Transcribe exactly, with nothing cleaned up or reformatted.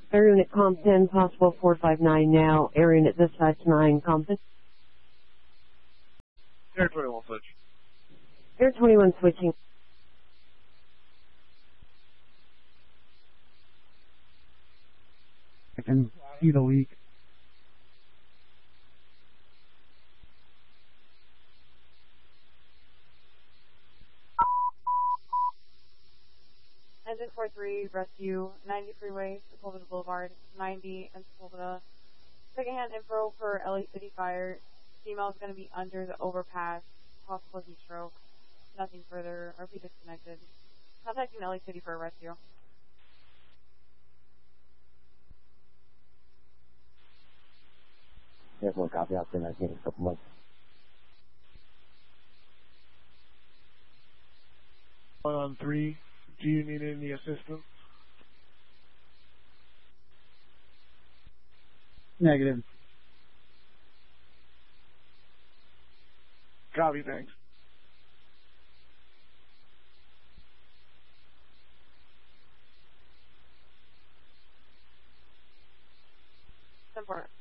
Air Unit Comp ten, possible four five nine now. Air Unit Dispatch nine, Compton. Air twenty-one switch. Air twenty-one switching. I can see the leak. Engine four three, rescue, ninety freeway, Sepulveda Boulevard, ninety and Sepulveda. Secondhand info for L A City Fire. Female is going to be under the overpass, possible heat stroke. Nothing further, R P disconnected. Contacting L A City for a rescue. There's one copy out there, I think it's a couple months. One on three. Do you need any assistance? Negative. Copy, thanks. Support.